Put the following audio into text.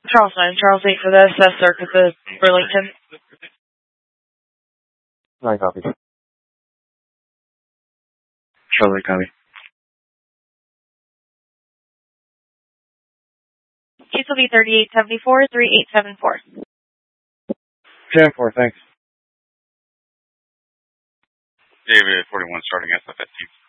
Charles 9, Charles 8 for the SS Circuit of Burlington. 9 copy. Charlie, copy. Case will be 3874, 3874. 10-4, thanks. David 41 starting SFST.